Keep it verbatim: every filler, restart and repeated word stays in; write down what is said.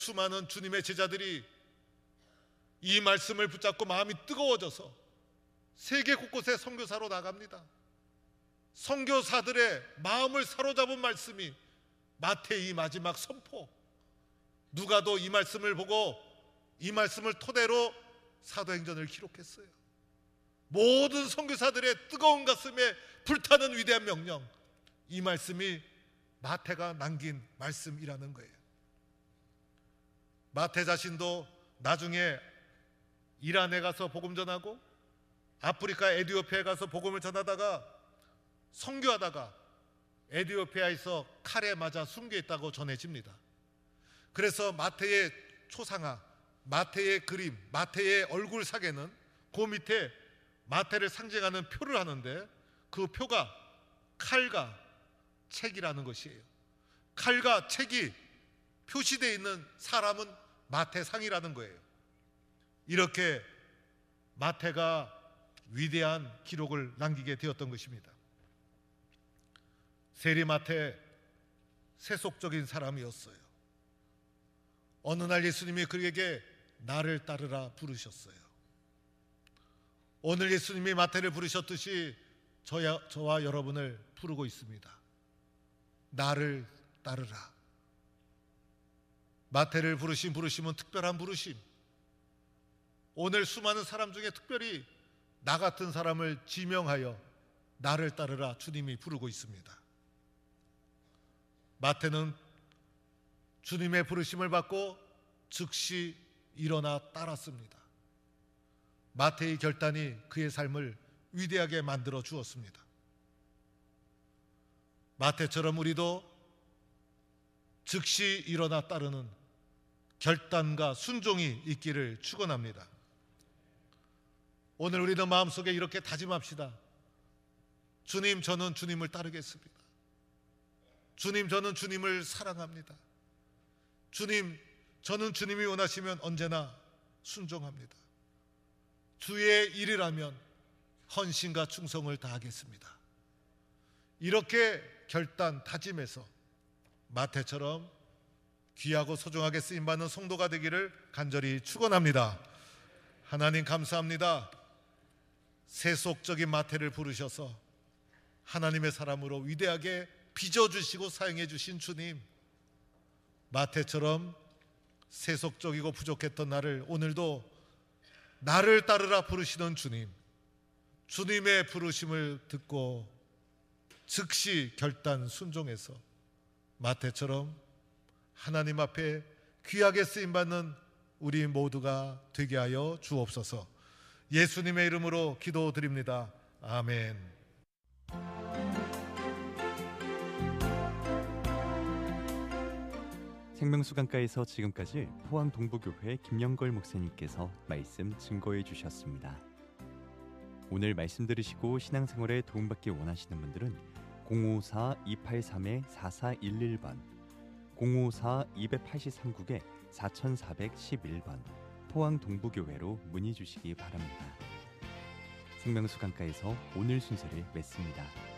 수많은 주님의 제자들이 이 말씀을 붙잡고 마음이 뜨거워져서 세계 곳곳에 선교사로 나갑니다. 선교사들의 마음을 사로잡은 말씀이 마태의 이 마지막 선포. 누가도 이 말씀을 보고 이 말씀을 토대로 사도행전을 기록했어요. 모든 선교사들의 뜨거운 가슴에 불타는 위대한 명령, 이 말씀이 마태가 남긴 말씀이라는 거예요. 마태 자신도 나중에 이란에 가서 복음 전하고 아프리카 에티오피아에 가서 복음을 전하다가 선교하다가 에티오피아에서 칼에 맞아 순교했다고 전해집니다. 그래서 마태의 초상화, 마태의 그림, 마태의 얼굴 사계는 그 밑에 마태를 상징하는 표를 하는데 그 표가 칼과 책이라는 것이에요. 칼과 책이 표시되어 있는 사람은 마태상이라는 거예요. 이렇게 마태가 위대한 기록을 남기게 되었던 것입니다. 세리 마태, 세속적인 사람이었어요. 어느 날 예수님이 그에게 나를 따르라 부르셨어요. 오늘 예수님이 마태를 부르셨듯이 저야, 저와 여러분을 부르고 있습니다. 나를 따르라. 마태를 부르신 부르심은 특별한 부르심. 오늘 수많은 사람 중에 특별히 나 같은 사람을 지명하여 나를 따르라 주님이 부르고 있습니다. 마태는 주님의 부르심을 받고 즉시 일어나 따랐습니다. 마태의 결단이 그의 삶을 위대하게 만들어 주었습니다. 마태처럼 우리도 즉시 일어나 따르는 결단과 순종이 있기를 축원합니다. 오늘 우리는 마음속에 이렇게 다짐합시다. 주님, 저는 주님을 따르겠습니다. 주님, 저는 주님을 사랑합니다. 주님, 저는 주님이 원하시면 언제나 순종합니다. 주의 일이라면 헌신과 충성을 다하겠습니다. 이렇게 결단, 다짐해서 마태처럼 귀하고 소중하게 쓰임받는 성도가 되기를 간절히 축원합니다. 하나님 감사합니다. 세속적인 마태를 부르셔서 하나님의 사람으로 위대하게 빚어주시고 사용해 주신 주님, 마태처럼 세속적이고 부족했던 나를 오늘도 나를 따르라 부르시는 주님, 주님의 부르심을 듣고 즉시 결단 순종해서 마태처럼 하나님 앞에 귀하게 쓰임받는 우리 모두가 되게 하여 주옵소서. 예수님의 이름으로 기도드립니다. 아멘. 생명수강가에서 지금까지 포항 동부교회 김영걸 목사님께서 말씀 증거해 주셨습니다. 오늘 말씀 들으시고 신앙생활에 도움받기 원하시는 분들은 공오사 이팔삼 사사일일 번, 공오사 이팔삼 구 사사일일 번 포항 동부교회로 문의 주시기 바랍니다. 생명수강가에서 오늘 순서를 맺습니다.